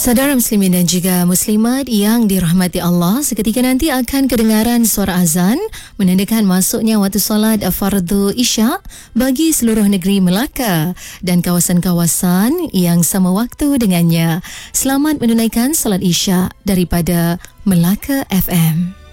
Saudara muslimin dan juga muslimat yang dirahmati Allah, seketika nanti akan kedengaran suara azan menandakan masuknya waktu solat fardu Isyak bagi seluruh negeri Melaka dan kawasan-kawasan yang sama waktu dengannya. Selamat menunaikan solat Isyak daripada Melaka FM.